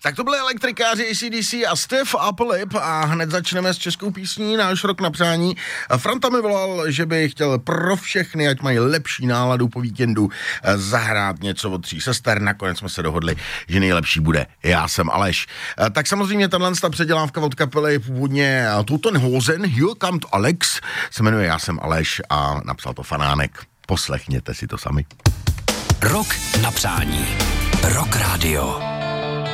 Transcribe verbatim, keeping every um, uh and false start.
Tak to byly elektrikáři A C D C a Stiff Upper Lip a hned začneme s českou písní Náš rok na přání. Franta mi volal, že by chtěl pro všechny, ať mají lepší náladu po víkendu, zahrát něco od Tří sester. Nakonec jsme se dohodli, že nejlepší bude Já jsem Aleš. Tak samozřejmě tahle předělávka od kapely původně Totenhosen, Here Comes Alex, se jmenuje Já jsem Aleš a napsal to Fanánek. Poslechněte si to sami. Rok na přání. Rock Radio.